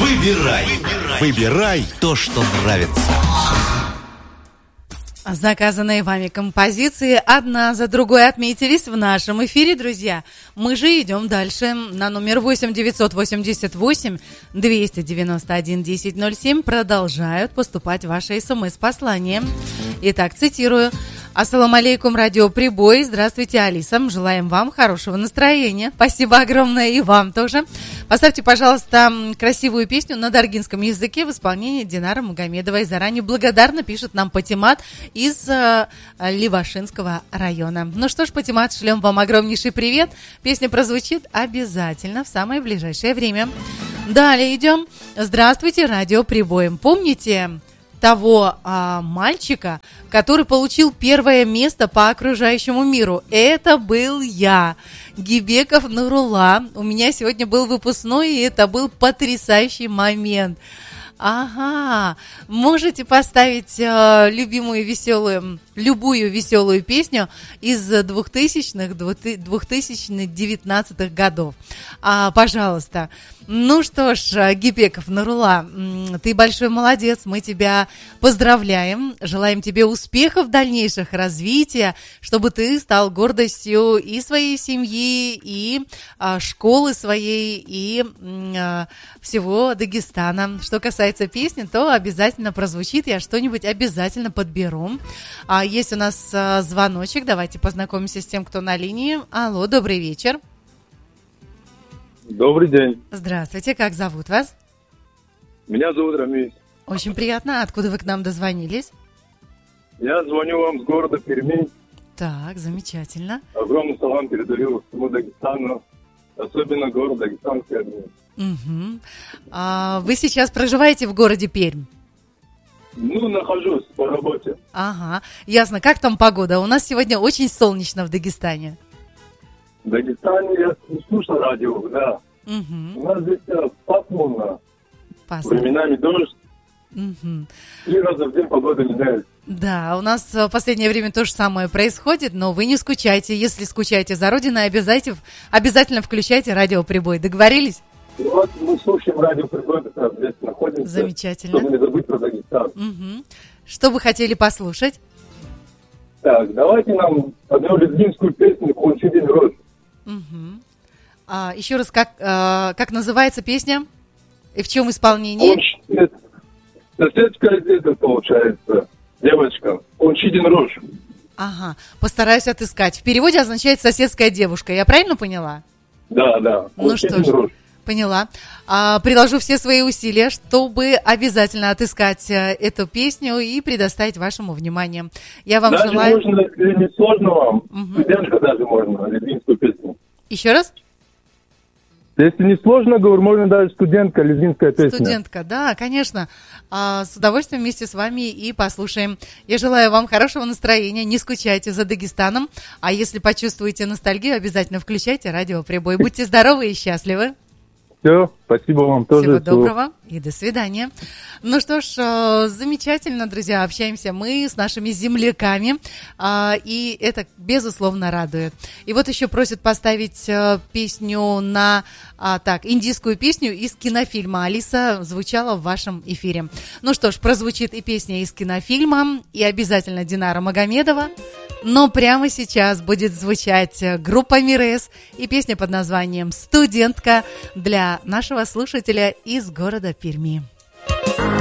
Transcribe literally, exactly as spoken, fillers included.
Выбирай. Выбирай то, что нравится. Заказанные вами композиции одна за другой отметились в нашем эфире, друзья. Мы же идем дальше. На номер восемь девятьсот восемьдесят восемь двести девяносто один десять ноль семь продолжают поступать ваши смс-послания. Итак, цитирую. Ассаламу алейкум, радиоприбой. Здравствуйте, Алиса. Желаем вам хорошего настроения. Спасибо огромное и вам тоже. Поставьте, пожалуйста, красивую песню на даргинском языке в исполнении Динары Магомедовой. Заранее благодарна, пишет нам Патимат из э, Левашинского района. Ну что ж, Патимат, шлем вам огромнейший привет. Песня прозвучит обязательно в самое ближайшее время. Далее идем. Здравствуйте, радиоприбоем. Помните того а, мальчика, который получил первое место по окружающему миру? Это был я, Гибеков Нурула. У меня сегодня был выпускной, и это был потрясающий момент. Ага, можете поставить э, любимую веселую, любую веселую песню из двухтысячных, двухтысячных девятнадцатых годов. А, пожалуйста. Ну что ж, Гибеков Нурула, ты большой молодец, мы тебя поздравляем, желаем тебе успехов дальнейших, развития, чтобы ты стал гордостью и своей семьи, и а, школы своей, и а, всего Дагестана. Что касается песни, то обязательно прозвучит, я что-нибудь обязательно подберу. А, есть у нас а, звоночек, давайте познакомимся с тем, кто на линии. Алло, добрый вечер. Добрый день. Здравствуйте, как зовут вас? Меня зовут Рамис. Очень приятно. Откуда вы к нам дозвонились? Я звоню вам с города Перми. Так, замечательно. Огромный салам передаю всему Дагестану, особенно город Дагестанской Армии. Угу. А вы сейчас проживаете в городе Пермь? Ну, нахожусь по работе. Ага, ясно. Как там погода? У нас сегодня очень солнечно в Дагестане. В Дагестане я слушаю радио, да. Угу. У нас здесь пасмурно. Пасмурно. Временами дождь. Угу. Три раза в день погода меняется. Да, у нас в последнее время то же самое происходит, но вы не скучайте. Если скучаете за Родиной, обязательно, обязательно включайте радиоприбой. Договорились? Вот мы слушаем радиоприбой, как раз здесь находимся. Замечательно. Чтобы не забыть про Дагестан. Угу. Что вы хотели послушать? Так, давайте нам одну лезгинскую песню «Кончидин Рожь». Угу. А, еще раз, как, а, как называется песня? И в чем исполнении? Конч... Соседская это получается, девочка. «Кончидин Рожь». Ага, постараюсь отыскать. В переводе означает «соседская девушка». Я правильно поняла? Да, да. Ну что ж, Рожь. Поняла. А, приложу все свои усилия, чтобы обязательно отыскать эту песню и предоставить вашему вниманию. Я вам даже желаю... можно, если не сложно вам, угу. студентка даже можно, лезгинскую песню. Еще раз? Если не сложно, говорю, можно даже студентка, лезгинская песня. Студентка, да, конечно. А, с удовольствием вместе с вами и послушаем. Я желаю вам хорошего настроения, не скучайте за Дагестаном. А если почувствуете ностальгию, обязательно включайте радиоприбой. Будьте здоровы и счастливы. Все, спасибо вам тоже. Всего доброго и до свидания. Ну что ж, замечательно, друзья, общаемся мы с нашими земляками, и это, безусловно, радует. И вот еще просят поставить песню на, так, индийскую песню из кинофильма. Алиса звучала в вашем эфире. Ну что ж, прозвучит и песня из кинофильма, и обязательно Динара Магомедова. Но прямо сейчас будет звучать группа Мирес и песня под названием «Студентка» для нашего слушателя из города Перми.